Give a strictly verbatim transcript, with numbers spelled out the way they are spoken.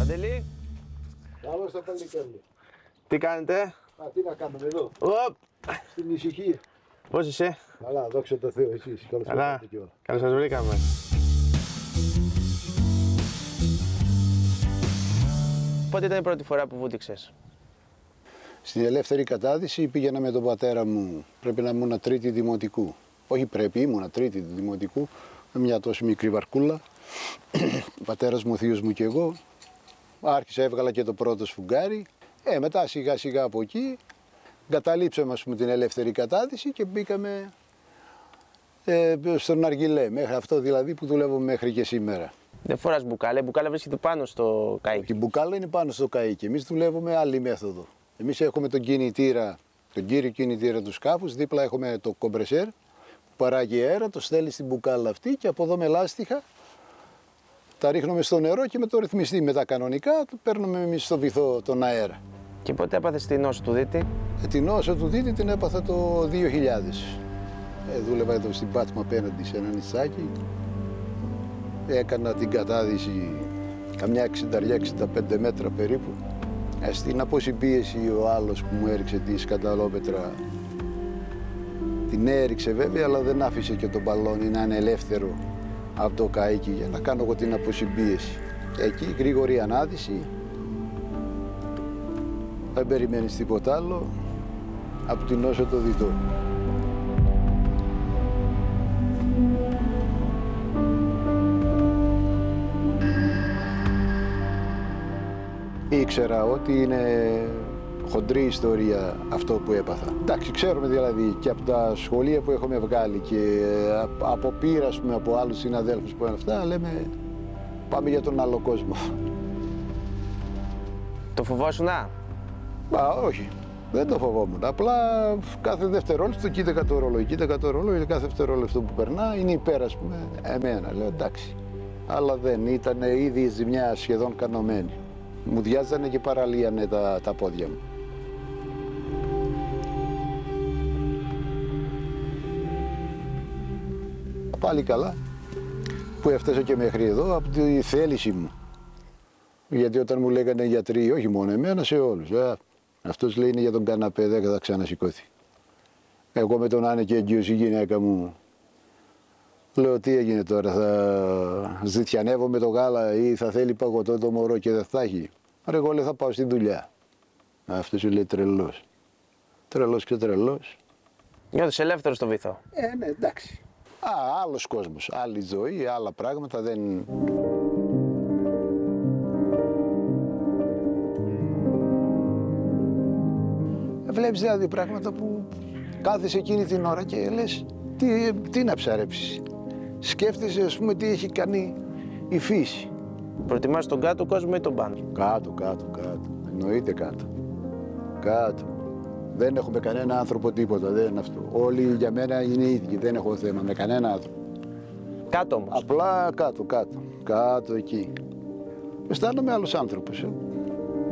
Παντελή. Καλώς τα παλικάρια. Τι κάνετε? Α, τι να κάνουμε εδώ. Οπ. Στην ησυχία. Πώς είσαι? Καλά, δόξα τω Θεώ, εσείς. Καλώς ήρθατε και όλα. Καλώς σας βρήκαμε. Πότε ήταν η πρώτη φορά που βούτυξες? Στην ελεύθερη κατάδυση πήγαινα με τον πατέρα μου. Πρέπει να ήμουν τρίτη δημοτικού. Όχι πρέπει, ήμουν τρίτη δημοτικού. Με μια τόσο μικρή βαρκούλα. Ο πατέρας μου, ο θείος μου και εγώ. Άρχισα, έβγαλα και το πρώτο σφουγγάρι. Ε, μετά σιγά σιγά από εκεί εγκαταλείψαμε, ας πούμε, την ελεύθερη κατάδυση και μπήκαμε ε, στον Αργιλέ. Μέχρι αυτό δηλαδή που δουλεύω μέχρι και σήμερα. Δεν φοράς μπουκάλα, η μπουκάλα βρίσκεται πάνω στο καΐκι. Η μπουκάλα είναι πάνω στο καΐκι. Εμείς δουλεύουμε άλλη μέθοδο. Εμείς έχουμε τον κινητήρα, τον κύριο κινητήρα του σκάφους, δίπλα έχουμε το κομπρεσέρ που παράγει αέρα, το στέλνει στην μπουκάλα αυτή και από εδώ με λάστιχα τα ρίχνουμε στο νερό και με το ρυθμιστή μετά κανονικά το παίρνουμε εμείς στο βυθό τον αέρα. Και πότε έπαθες την νόσο του Δίτη? Ε, την νόσο του Δίτη την έπαθα το δύο χιλιάδες. Ε, δούλευα εδώ στην Πάτμα απέναντι σε ένα νησάκι. Έκανα την κατάδυση καμιά εξήντα εξήντα πέντε μέτρα περίπου. Ε, στην αποσυμπίεση ο άλλος που μου έριξε τη σκαταλόπετρα την έριξε βέβαια, αλλά δεν άφησε και το μπαλόνι να είναι ελεύθερο από το καΐκι για να κάνω εγώ την αποσυμπίεση. Εκεί γρήγορη ανάδυση, δεν περιμένεις τίποτα άλλο από την νόσο το διτό. Ήξερα ότι είναι χοντρή ιστορία αυτό που έπαθα. Εντάξει, ξέρουμε δηλαδή και από τα σχολεία που έχουμε βγάλει και από πείρα, ας πούμε, από άλλους συναδέλφους που είναι αυτά, λέμε πάμε για τον άλλο κόσμο. Το φοβόσουνα? Μα όχι, δεν το φοβόμουν. Απλά κάθε δευτερόλεπτο κοίταγα το ρολόι, κοίταγα το ρολόι, κάθε δευτερόλεπτο που περνά είναι υπέρ, ας πούμε, εμένα. Λέω εντάξει. Αλλά δεν, ήταν ήδη η ζημιά σχεδόν κανωμένη. Μου διάζανε και παραλύανε τα, τα πόδια μου. Πάλι καλά που έφτασα και μέχρι εδώ από τη θέληση μου. Γιατί όταν μου λέγανε οι γιατροί, όχι μόνο εμένα, σε όλους. Ε, αυτός λέει είναι για τον καναπέ, δεν θα ξανασηκώθει. Εγώ με τον να είναι και έγκυος η γυναίκα μου, λέω τι έγινε τώρα, θα ζητιανεύω με το γάλα ή θα θέλει παγωτό το μωρό και δεν θα έχει. Άρα εγώ λέω θα πάω στη δουλειά. Αυτός σου λέει τρελός. Τρελός και τρελός. Νιώθεις ελεύθερος στο βυθό? Ε, ναι, εντάξει. Α, άλλος κόσμος, άλλη ζωή, άλλα πράγματα δεν... Βλέπεις δηλαδή πράγματα που κάθεσαι εκείνη την ώρα και λες τι, τι να ψαρέψεις. Σκέφτεσαι, ας πούμε, τι έχει κάνει η φύση. Προτιμάς τον κάτω κόσμο ή τον πάνω? Κάτω, κάτω, κάτω. Εννοείται κάτω. Κάτω. Δεν έχουμε κανένα άνθρωπο τίποτα, δεν είναι αυτό. Όλοι για μένα είναι ίδιοι, δεν έχω θέμα με κανένα άνθρωπο. Κάτω όμως? Απλά κάτω, κάτω. Κάτω εκεί. Αισθάνομαι άλλος άνθρωπος. Ε.